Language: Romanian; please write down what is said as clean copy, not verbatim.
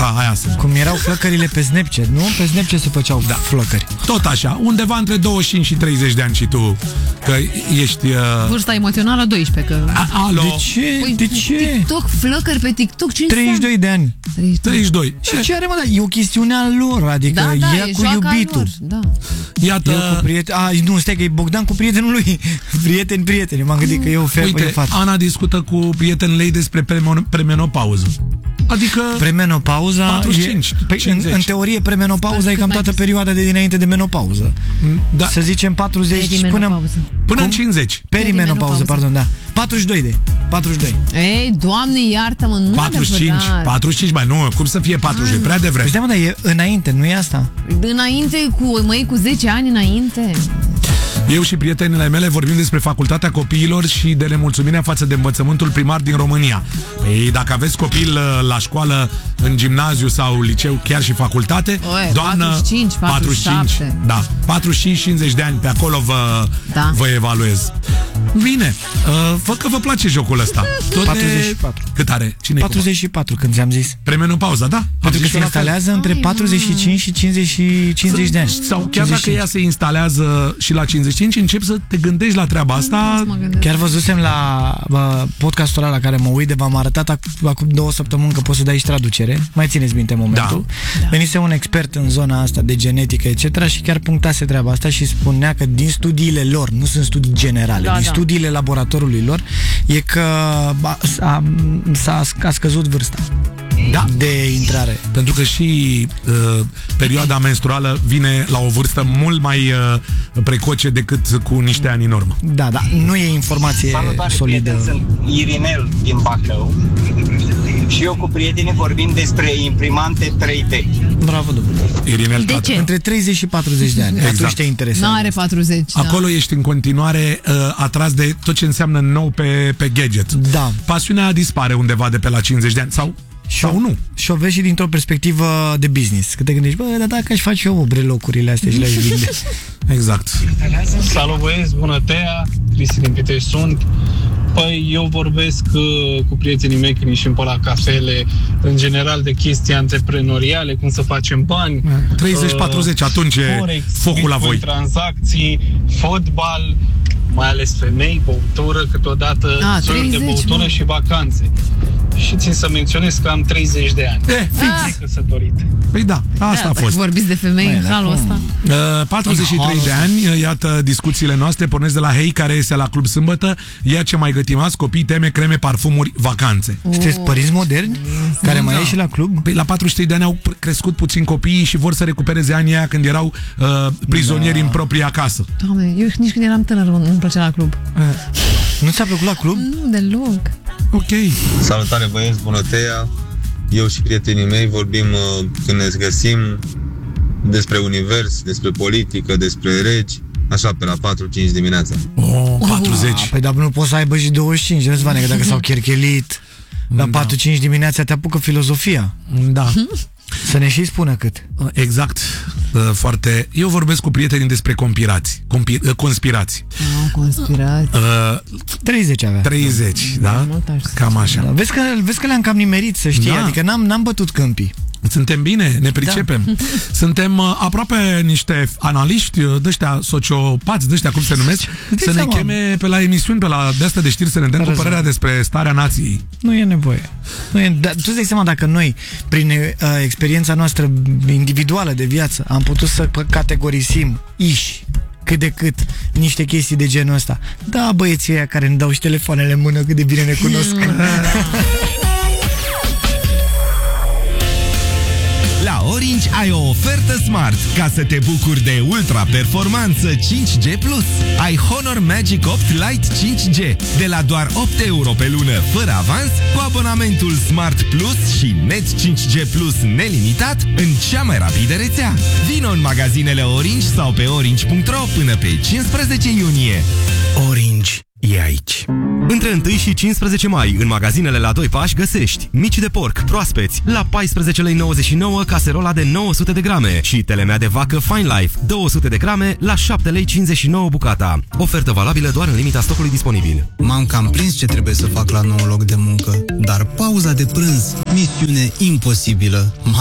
Da, aia sunt. Cum erau flăcările pe Snapchat, nu? Pe Snapchat se făceau flăcări. Tot așa, undeva între 25 și 30 de ani și tu, că ești... Vârsta emoțională 12, că... Alo? De ce? Păi, de ce? TikTok, flăcări pe TikTok, 32 de ani. 32. Și ce are, mă, da? E o chestiune a lor, adică ea cu iubitul. Da. Iată... Eu cu prieten... nu, stai că e Bogdan cu prietenul lui. Prieteni. M-am gândit că e o fată. Ana discută cu prietenul ei despre premenopauză. Adică... Premenopauza 45, în teorie premenopauza e cam toată perioada de dinainte de menopauză. Da. Să zicem 40 până în 50. Perimenopauză, pardon, da. 42. Ei, Doamne, iartă-mă, nu 45, mai nu, cum să fie 42, prea devreme. Păi, mă, dar e înainte, nu e asta? Înainte, cu 10 ani înainte. Eu și prietenele mele vorbim despre facultatea copiilor și de nemulțumirea față de învățământul primar din România. Păi, dacă aveți copil la școală, în gimnaziu sau liceu, chiar și facultate, doamnă, 45, da, 45-50 de ani, pe acolo vă evaluez. Bine, fă că vă place jocul ăsta. 44. Cât are? Cine 44, când ți-am zis. Premenopauza, da? Pentru că se instalează între 45 și 50 de ani. Sau chiar dacă ea se instalează și la 55, începi să te gândești la treaba asta. Chiar văzusem la podcastul ăla la care mă uit, v-am arătat acum 2 săptămâni că poți să dai și traducere. Mai țineți minte momentul? Da. Venise un expert în zona asta de genetică, etc. și chiar punctase treaba asta și spunea că din studiile lor, nu sunt studii generale, din studiile laboratorului lor, e că a scăzut vârsta de intrare. Pentru că și perioada menstruală vine la o vârstă mult mai precoce decât cu niște ani în urmă. Da, nu e informație solidă. Sunt Irinel din Bacău și eu cu prietenii vorbim despre imprimante 3D. Bravo, domnule. Irinel, de ce? Între 30 și 40 de ani. Exact. Atunci te interesează. N-are 40. Acolo ești în continuare atras de tot ce înseamnă nou pe gadget. Da. Pasiunea dispare undeva de pe la 50 de ani sau nu. Și o vezi și dintr-o perspectivă de business. Că te gândești, dar dacă aș face eu brelocurile astea și le-aș vinde. Exact. Salut băieți, bună Tea, Cristi din Pitești sunt. Păi eu vorbesc cu prietenii mei când ieșim pe la cafele, în general de chestii antreprenoriale, cum să facem bani. 30-40, atunci e Forex, focul la voi. Tranzacții, fotbal, mai ales femei, băutură, câteodată soiuri de băutură și vacanțe. Și țin să menționez că am 30 de ani. Fix. Căsătorit. Păi da, asta a fost. Vorbiți de femei în halul ăsta. 43 de ani, iată discuțiile noastre, pornesc de la Hei, care iese la club sâmbătă, ia ce mai gătim azi, copii, teme, creme, parfumuri, vacanțe. Sunteți părinți moderni care mai ieși la club? Păi la 43 de ani au crescut puțin copiii și vor să recupereze anii aia când erau prizonieri în propria casă. Doamne, eu nici când eram tânăr nu-mi plăcea la club. Nu ți-a plăcut la club? Nu, deloc. Ok. Salutare băieți, bună Tea. Eu și prietenii mei vorbim când ne găsim despre univers, despre politică, despre regi, așa pe la 4-5 dimineața. 40. Păi dar nu poți să aibă și 25, Răzvane, că dacă s-au cherchelit la 4-5 dimineața te apucă filozofia. Da. Să ne și spună cât. Exact. Foarte. Eu vorbesc cu prietenii despre conspirații. 30 avea. 30, da? Cam așa. Da. Vezi că le-am cam nimerit, să știi. Da. Adică n-am bătut câmpii. Suntem bine, ne pricepem. Da. Suntem aproape niște analiști de-ăștia sociopați, de-ăștia cum se numesc, să ne cheme pe la emisiuni, pe la de-astea de știri, să ne dăm cu părerea despre starea nației. Nu e nevoie. Dar tu îți dai seama dacă noi, prin experiența noastră individuală de viață, am putut să categorisim cât de cât niște chestii de genul ăsta. Da, băieții ăia care ne dau și telefoanele în mână, cât de bine ne cunosc. La Orange ai o ofertă Smart ca să te bucuri de ultra performanță 5G+. Ai Honor Magic 8 Lite 5G de la doar 8 euro pe lună fără avans, cu abonamentul Smart Plus și Net 5G Plus nelimitat în cea mai rapidă rețea. Vino în magazinele Orange sau pe orange.ro până pe 15 iunie. Orange e aici. Între 1 și 15 mai, în magazinele La Doi Pași găsești mici de porc proaspeți la 14,99 lei caserola de 900 de grame și telemea de vacă Fine Life 200 de grame la 7,59 lei bucata. Ofertă valabilă doar în limita stocului disponibil. M-am cam prins ce trebuie să fac la nou loc de muncă, dar pauza de prânz, misiune imposibilă.